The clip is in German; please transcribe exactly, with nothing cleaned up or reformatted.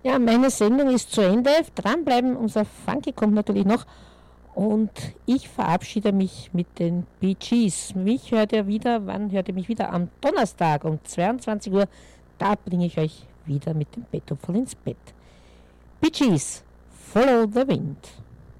Ja, meine Sendung ist zu Ende. Dranbleiben, unser Funky kommt natürlich noch. Und ich verabschiede mich mit den Bee Gees. Mich hört ihr wieder, wann hört ihr mich wieder? Am Donnerstag um zweiundzwanzig Uhr. Da bringe ich euch wieder mit dem Bettopferl ins Bett. Bee Gees, Follow the Wind.